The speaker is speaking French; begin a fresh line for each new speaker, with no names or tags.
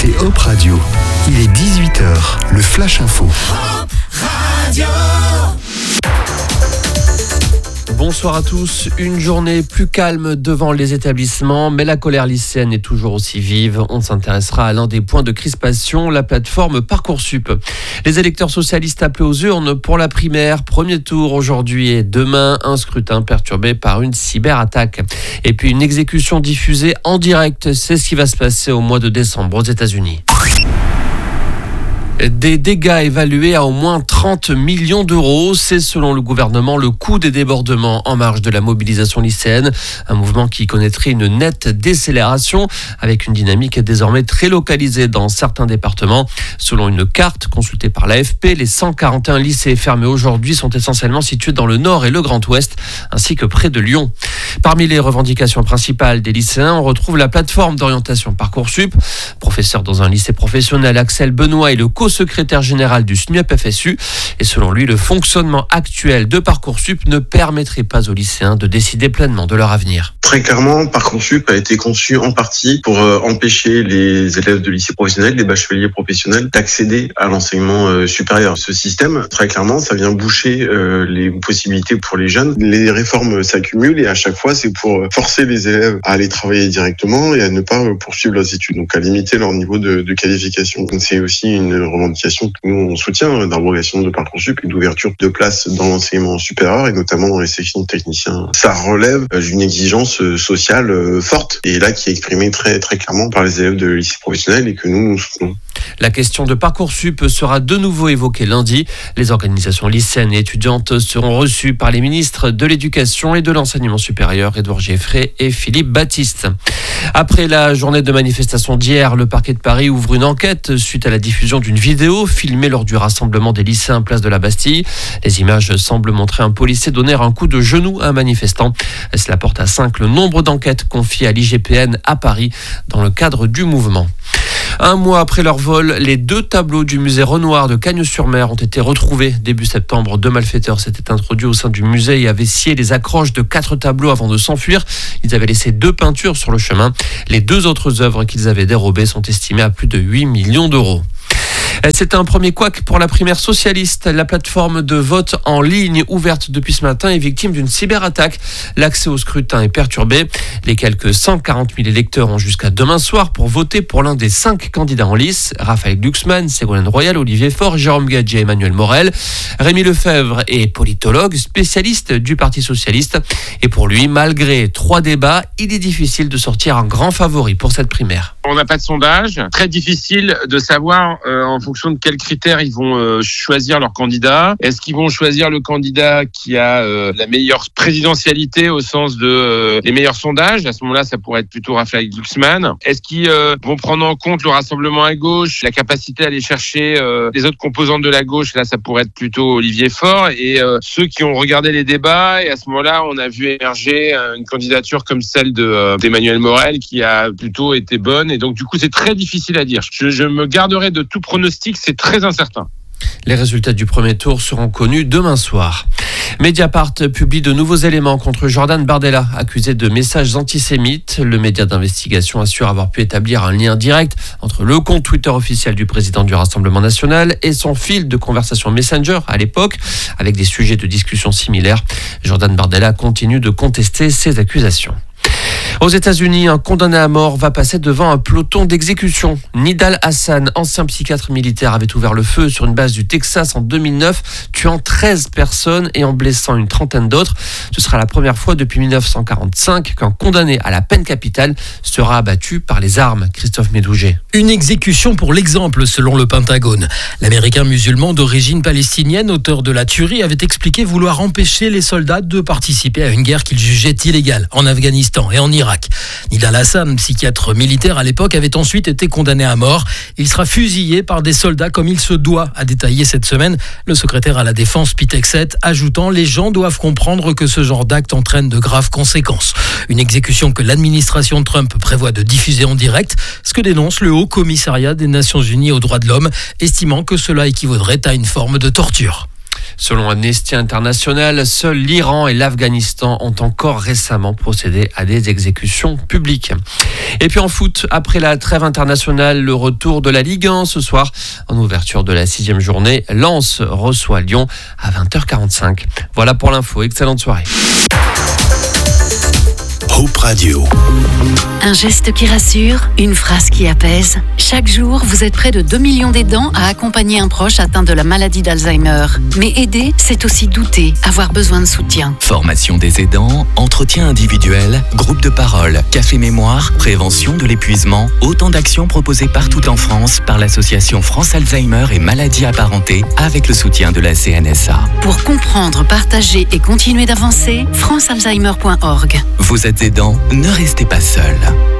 écoutez Hop Radio. Il est 18h, le Flash Info.
Hop Radio.
Bonsoir à tous. Une journée plus calme devant les établissements, mais la colère lycéenne est toujours aussi vive. On s'intéressera à l'un des points de crispation, la plateforme Parcoursup. Les électeurs socialistes appelés aux urnes pour la primaire. Premier tour aujourd'hui et demain. Un scrutin perturbé par une cyberattaque. Et puis une exécution diffusée en direct. C'est ce qui va se passer au mois de décembre aux États-Unis. Des dégâts évalués à au moins 30 millions d'euros. C'est selon le gouvernement le coût des débordements en marge de la mobilisation lycéenne. Un mouvement qui connaîtrait une nette décélération avec une dynamique désormais très localisée dans certains départements. Selon une carte consultée par l'AFP, les 141 lycées fermés aujourd'hui sont essentiellement situés dans le Nord et le Grand Ouest, ainsi que près de Lyon. Parmi les revendications principales des lycéens, on retrouve la plateforme d'orientation Parcoursup. Professeur dans un lycée professionnel, Axel Benoît est le co-secrétaire général du SNUAP-FSU. Et selon lui, le fonctionnement actuel de Parcoursup ne permettrait pas aux lycéens de décider pleinement de leur avenir.
Très clairement, Parcoursup a été conçu en partie pour empêcher les élèves de lycée professionnel, les bacheliers professionnels, d'accéder à l'enseignement supérieur. Ce système, très clairement, ça vient boucher les possibilités pour les jeunes. Les réformes s'accumulent et à chaque fois, c'est pour forcer les élèves à aller travailler directement et à ne pas poursuivre leurs études, donc à limiter leur niveau de qualification. Donc c'est aussi une revendication que nous on soutient, d'abrogation de Parcoursup et d'ouverture de places dans l'enseignement supérieur et notamment dans les sections de techniciens. Ça relève d'une exigence sociale forte et là qui est exprimée très très clairement par les élèves de lycée professionnel et que nous soutenons.
La question de Parcoursup sera de nouveau évoquée lundi. Les organisations lycéennes et étudiantes seront reçues par les ministres de l'Éducation et de l'Enseignement supérieur, Édouard Gieffray et Philippe Baptiste. Après la journée de manifestation d'hier, le parquet de Paris ouvre une enquête suite à la diffusion d'une vidéo filmée lors du rassemblement des lycéens place de la Bastille. Les images semblent montrer un policier donner un coup de genou à un manifestant. Cela porte à 5 le nombre d'enquêtes confiées à l'IGPN à Paris dans le cadre du mouvement. Un mois après leur vol, les 2 tableaux du musée Renoir de Cagnes-sur-Mer ont été retrouvés. Début septembre, 2 malfaiteurs s'étaient introduits au sein du musée et avaient scié les accroches de 4 tableaux avant de s'enfuir. Ils avaient laissé 2 peintures sur le chemin. Les 2 autres œuvres qu'ils avaient dérobées sont estimées à plus de 8 millions d'euros. C'est un premier couac pour la primaire socialiste. La plateforme de vote en ligne ouverte depuis ce matin est victime d'une cyberattaque. L'accès au scrutin est perturbé. Les quelques 140 000 électeurs ont jusqu'à demain soir pour voter pour l'un des 5 candidats en lice. Raphaël Glucksmann, Ségolène Royal, Olivier Faure, Jérôme Gadget et Emmanuel Morel. Rémi Lefebvre est politologue, spécialiste du Parti socialiste. Et pour lui, malgré 3 débats, il est difficile de sortir un grand favori pour cette primaire.
On n'a pas de sondage. Très difficile de savoir en fonction de quels critères ils vont choisir leur candidat. Est-ce qu'ils vont choisir le candidat qui a la meilleure présidentialité au sens de les meilleurs sondages? À ce moment-là, ça pourrait être plutôt Raphaël Glucksmann. Est-ce qu'ils vont prendre en compte le rassemblement à gauche, la capacité à aller chercher les autres composantes de la gauche? Là, ça pourrait être plutôt Olivier Faure. Et ceux qui ont regardé les débats, et à ce moment-là, on a vu émerger une candidature comme celle d'Emmanuel Morel qui a plutôt été bonne. Et donc, du coup, c'est très difficile à dire. Je me garderai de tout pronostic, c'est très incertain.
Les résultats du premier tour seront connus demain soir. Mediapart publie de nouveaux éléments contre Jordan Bardella, accusé de messages antisémites. Le média d'investigation assure avoir pu établir un lien direct entre le compte Twitter officiel du président du Rassemblement national et son fil de conversation Messenger à l'époque, avec des sujets de discussion similaires. Jordan Bardella continue de contester ces accusations. Aux États-Unis, un condamné à mort va passer devant un peloton d'exécution. Nidal Hassan, ancien psychiatre militaire, avait ouvert le feu sur une base du Texas en 2009, tuant 13 personnes et en blessant une trentaine d'autres. Ce sera la première fois depuis 1945 qu'un condamné à la peine capitale sera abattu par les armes. Christophe Médouget.
Une exécution pour l'exemple, selon le Pentagone. L'Américain musulman d'origine palestinienne, auteur de la tuerie, avait expliqué vouloir empêcher les soldats de participer à une guerre qu'il jugeait illégale en Afghanistan et en Irak. Nidal Hassan, psychiatre militaire à l'époque, avait ensuite été condamné à mort. Il sera fusillé par des soldats comme il se doit, a détaillé cette semaine le secrétaire à la défense Pete Hegseth, ajoutant « Les gens doivent comprendre que ce genre d'acte entraîne de graves conséquences ». Une exécution que l'administration Trump prévoit de diffuser en direct, ce que dénonce le Haut Commissariat des Nations Unies aux droits de l'homme, estimant que cela équivaudrait à une forme de torture.
Selon Amnesty International, seuls l'Iran et l'Afghanistan ont encore récemment procédé à des exécutions publiques. Et puis en foot, après la trêve internationale, le retour de la Ligue 1 ce soir. En ouverture de la 6e journée, Lens reçoit Lyon à 20h45. Voilà pour l'info, excellente soirée.
Hope Radio.
Un geste qui rassure, une phrase qui apaise. Chaque jour, vous êtes près de 2 millions d'aidants à accompagner un proche atteint de la maladie d'Alzheimer. Mais aider, c'est aussi douter, avoir besoin de soutien.
Formation des aidants, entretien individuel, groupe de parole, café mémoire, prévention de l'épuisement, autant d'actions proposées partout en France par l'association France Alzheimer et maladies apparentées avec le soutien de la CNSA.
Pour comprendre, partager et continuer d'avancer, francealzheimer.org.
Vous êtes aidant, ne restez pas seul.